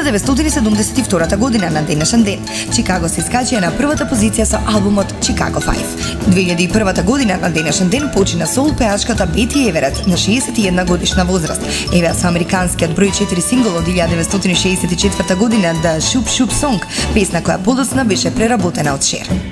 1972 година на денешен ден Чикаго се искачија на првата позиција со албумот Chicago 5. 2001 година на денешен ден почина соул пеачката Бети Еверет на 61 годишна возраст. Еве со американскиот број 4 сингл од 1964 година The Shoop Shoop Song, песна која подоцна беше преработена од Шер.